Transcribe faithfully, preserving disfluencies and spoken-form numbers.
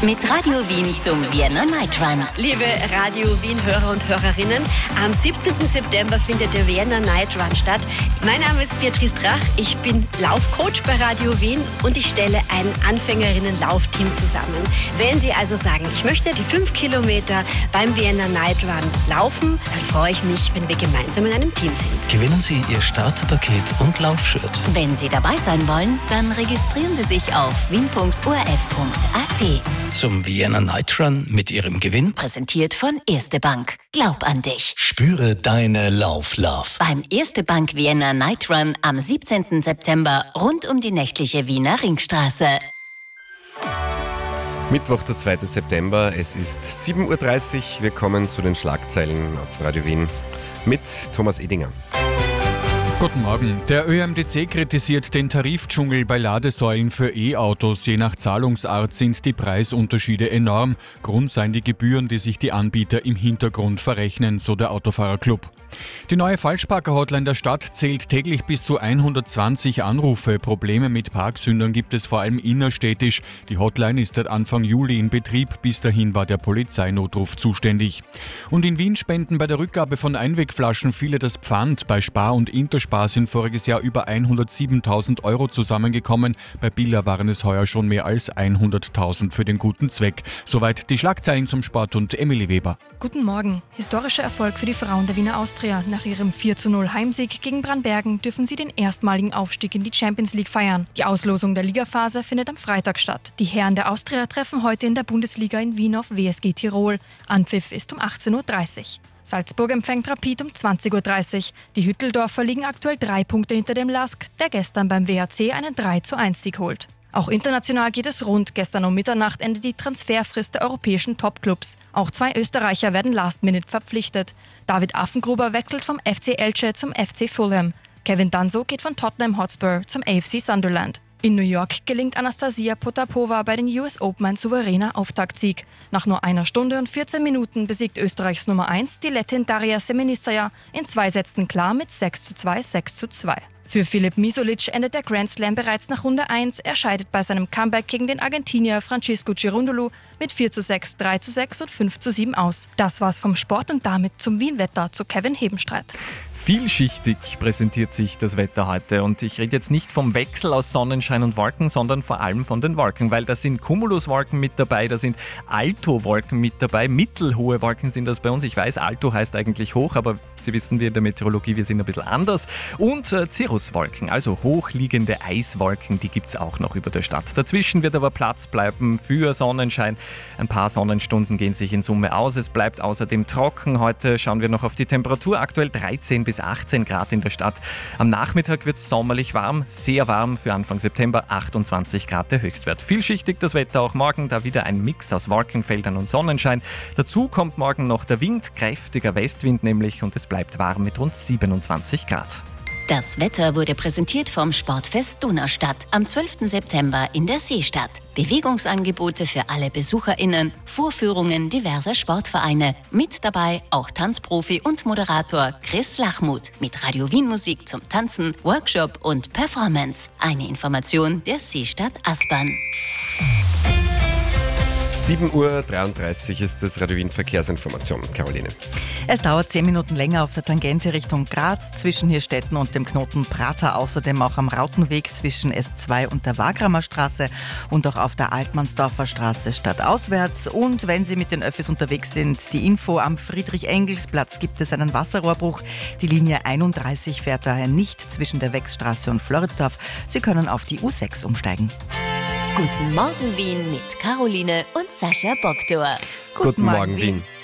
Mit Radio Wien zum Vienna Night Run. Liebe Radio Wien-Hörer und Hörerinnen, am siebzehnten September findet der Vienna Night Run statt. Mein Name ist Beatrice Drach, ich bin Laufcoach bei Radio Wien und ich stelle ein Anfängerinnen-Laufteam zusammen. Wenn Sie also sagen, ich möchte die fünf Kilometer beim Vienna Night Run laufen, dann freue ich mich, wenn wir gemeinsam in einem Team sind. Gewinnen Sie Ihr Starterpaket und Laufshirt. Wenn Sie dabei sein wollen, dann registrieren Sie sich auf wien punkt o r f punkt a t. Zum Vienna Night Run mit Ihrem Gewinn. Präsentiert von Erste Bank. Glaub an dich. Spüre deine Lauf-Love. Beim Erste Bank Vienna Night Run am siebzehnten September rund um die nächtliche Wiener Ringstraße. Mittwoch, der zweite September, es ist sieben Uhr dreißig. Wir kommen zu den Schlagzeilen auf Radio Wien mit Thomas Edinger. Guten Morgen. Der Ö M D C kritisiert den Tarifdschungel bei Ladesäulen für E-Autos. Je nach Zahlungsart sind die Preisunterschiede enorm. Grund seien die Gebühren, die sich die Anbieter im Hintergrund verrechnen, so der Autofahrerclub. Die neue Falschparker-Hotline der Stadt zählt täglich bis zu hundertzwanzig Anrufe. Probleme mit Parksündern gibt es vor allem innerstädtisch. Die Hotline ist seit Anfang Juli in Betrieb. Bis dahin war der Polizeinotruf zuständig. Und in Wien spenden bei der Rückgabe von Einwegflaschen viele das Pfand. Bei Spar und Interspar sind voriges Jahr über hundertsiebentausend Euro zusammengekommen. Bei Billa waren es heuer schon mehr als hunderttausend für den guten Zweck. Soweit die Schlagzeilen zum Sport und Emily Weber. Guten Morgen. Historischer Erfolg für die Frauen der Wiener Austria. Nach ihrem vier zu null Heimsieg gegen Brannbergen dürfen sie den erstmaligen Aufstieg in die Champions League feiern. Die Auslosung der Ligaphase findet am Freitag statt. Die Herren der Austria treffen heute in der Bundesliga in Wien auf W S G Tirol. Anpfiff ist um achtzehn Uhr dreißig. Salzburg empfängt Rapid um zwanzig Uhr dreißig. Die Hütteldorfer liegen aktuell drei Punkte hinter dem Lask, der gestern beim W H C einen drei zu eins Sieg holt. Auch international geht es rund. Gestern um Mitternacht endet die Transferfrist der europäischen Topclubs. Auch zwei Österreicher werden last minute verpflichtet. David Affengruber wechselt vom F C Elche zum F C Fulham. Kevin Danso geht von Tottenham Hotspur zum A F C Sunderland. In New York gelingt Anastasia Potapova bei den U S Open ein souveräner Auftaktsieg. Nach nur einer Stunde und vierzehn Minuten besiegt Österreichs Nummer eins, die Lettin Daria Semenistaja, in zwei Sätzen klar mit sechs zu zwei, sechs zu zwei. Für Filip Misolic endet der Grand Slam bereits nach Runde eins. Er scheidet bei seinem Comeback gegen den Argentinier Francisco Cerundolo mit vier zu sechs, drei zu sechs und fünf zu sieben aus. Das war's vom Sport und damit zum Wien-Wetter zu Kevin Hebenstreit. Vielschichtig präsentiert sich das Wetter heute und ich rede jetzt nicht vom Wechsel aus Sonnenschein und Wolken, sondern vor allem von den Wolken, weil da sind Cumuluswolken mit dabei, da sind Alto-Wolken mit dabei, mittelhohe Wolken sind das bei uns. Ich weiß, Alto heißt eigentlich hoch, aber Sie wissen, wir in der Meteorologie, wir sind ein bisschen anders. Und äh, Cirruswolken, also hochliegende Eiswolken, die gibt es auch noch über der Stadt. Dazwischen wird aber Platz bleiben für Sonnenschein. Ein paar Sonnenstunden gehen sich in Summe aus. Es bleibt außerdem trocken. Heute schauen wir noch auf die Temperatur, aktuell dreizehn bis achtzehn Grad in der Stadt. Am Nachmittag wird es sommerlich warm, sehr warm für Anfang September, achtundzwanzig Grad der Höchstwert. Vielschichtig das Wetter auch morgen, da wieder ein Mix aus Wolkenfeldern und Sonnenschein. Dazu kommt morgen noch der Wind, kräftiger Westwind nämlich, und es bleibt warm mit rund siebenundzwanzig Grad. Das Wetter wurde präsentiert vom Sportfest Donaustadt am zwölften September in der Seestadt. Bewegungsangebote für alle BesucherInnen, Vorführungen diverser Sportvereine. Mit dabei auch Tanzprofi und Moderator Chris Lachmuth mit Radio Wien Musik zum Tanzen, Workshop und Performance. Eine Information der Seestadt Aspern. sieben Uhr dreiunddreißig ist das Radio Wien Verkehrsinformation. Caroline. Es dauert zehn Minuten länger auf der Tangente Richtung Graz zwischen Hirstetten und dem Knoten Prater, außerdem auch am Rautenweg zwischen S zwei und der Wagramer Straße und auch auf der Altmannsdorfer Straße stadtauswärts. Und wenn Sie mit den Öffis unterwegs sind, die Info: am Friedrich-Engels-Platz gibt es einen Wasserrohrbruch. Die Linie einunddreißig fährt daher nicht zwischen der Wechsstraße und Floridsdorf. Sie können auf die U sechs umsteigen. Guten Morgen Wien mit Caroline und Sascha Bogdor. Guten, Guten Morgen Wien. Wien.